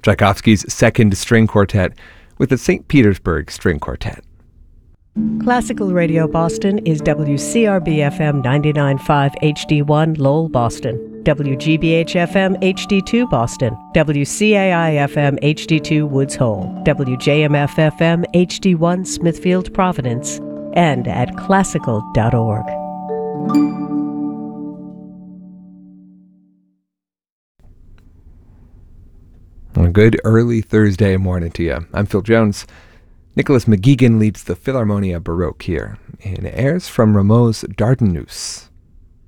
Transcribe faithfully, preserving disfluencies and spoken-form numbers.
Tchaikovsky's Second String Quartet with the Saint Petersburg String Quartet. Classical Radio Boston is W C R B F M ninety-nine point five H D one Lowell, Boston, W G B H F M H D two Boston, W C A I F M H D two Woods Hole, W J M F F M H D one Smithfield, Providence, and at classical dot org. A good early Thursday morning to you. I'm Phil Jones. Nicholas McGeegan leads the Philharmonia Baroque here in airs from Rameau's Dardanus.